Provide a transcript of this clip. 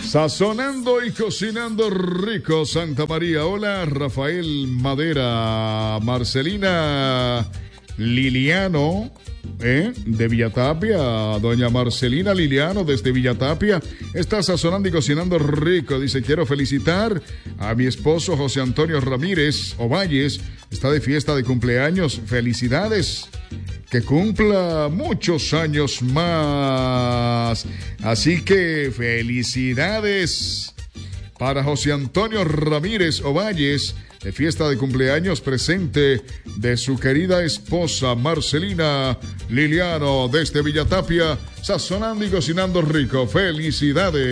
Sazonando y cocinando rico, Santa María. Hola, Rafael Madera, Marcelina Liliano, de Villatapia. Doña Marcelina Liliano, desde Villatapia, está sazonando y cocinando rico. Dice, quiero felicitar a mi esposo José Antonio Ramírez Ovalles. Está de fiesta de cumpleaños. Felicidades. Que cumpla muchos años más. Así que felicidades para José Antonio Ramírez Ovalles, de fiesta de cumpleaños presente de su querida esposa Marcelina Liliano desde Villatapia, sazonando y cocinando rico. Felicidades.